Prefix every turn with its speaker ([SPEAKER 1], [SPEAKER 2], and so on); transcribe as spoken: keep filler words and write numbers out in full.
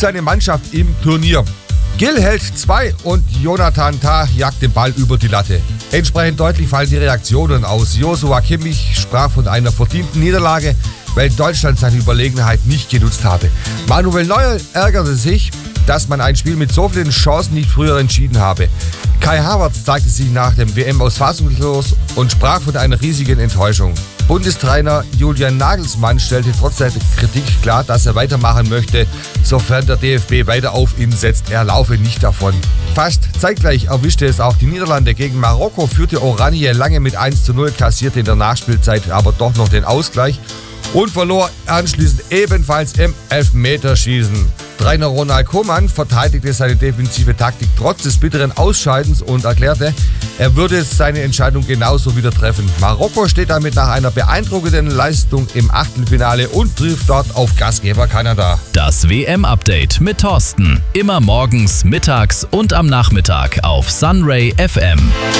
[SPEAKER 1] seine Mannschaft im Turnier. Gil hält zwei und Jonathan Tah jagt den Ball über die Latte. Entsprechend deutlich fallen die Reaktionen aus. Joshua Kimmich sprach von einer verdienten Niederlage, weil Deutschland seine Überlegenheit nicht genutzt habe. Manuel Neuer ärgerte sich, dass man ein Spiel mit so vielen Chancen nicht früher entschieden habe. Kai Havertz zeigte sich nach dem W M aus fassungslos und sprach von einer riesigen Enttäuschung. Bundestrainer Julian Nagelsmann stellte trotz der Kritik klar, dass er weitermachen möchte, sofern der D F B weiter auf ihn setzt. Er laufe nicht davon. Fast zeitgleich erwischte es auch die Niederlande. Gegen Marokko führte Oranje lange mit eins zu null, kassierte in der Nachspielzeit aber doch noch den Ausgleich und verlor anschließend ebenfalls im Elfmeterschießen. Trainer Ronald Koeman verteidigte seine defensive Taktik trotz des bitteren Ausscheidens und erklärte, er würde seine Entscheidung genauso wieder treffen. Marokko steht damit nach einer beeindruckenden Leistung im Achtelfinale und trifft dort auf Gastgeber Kanada.
[SPEAKER 2] Das W M-Update mit Thorsten. Immer morgens, mittags und am Nachmittag auf Sunray F M.